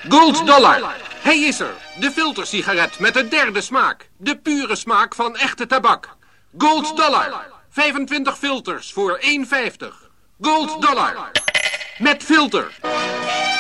Gold Dollar. Hij is er. De filtersigaret met de derde smaak. De pure smaak van echte tabak. Gold Dollar. 25 filters voor 1,50. Gold Dollar. Met filter.